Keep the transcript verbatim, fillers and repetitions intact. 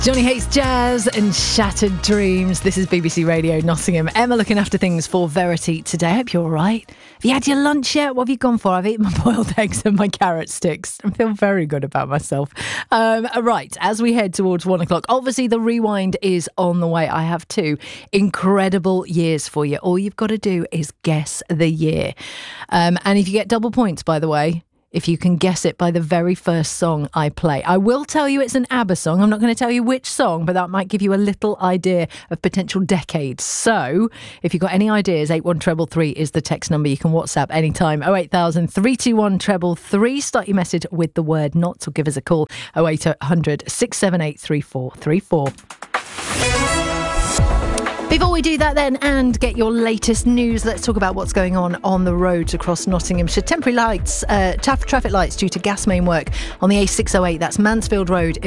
Johnny Hates Jazz and Shattered Dreams. This is B B C Radio Nottingham. Emma looking after things for Verity today. I hope you're all right. Have you had your lunch yet? What have you gone for? I've eaten my boiled eggs and my carrot sticks. I feel very good about myself. Um, right, as we head towards one o'clock, obviously the rewind is on the way. I have two incredible years for you. All you've got to do is guess the year. Um, and if you get double points, by the way, if you can guess it by the very first song I play. I will tell you it's an ABBA song. I'm not going to tell you which song, but that might give you a little idea of potential decades. So if you've got any ideas, eight one three three three is the text number. You can WhatsApp anytime. oh eight thousand, three two one, three three three. Start your message with the word not, or give us a call. oh eight hundred, six seven eight, three four three four. Before we do that then and get your latest news, let's talk about what's going on on the roads across Nottinghamshire. Temporary lights, uh, traffic lights due to gas main work on the A six oh eight. That's Mansfield Road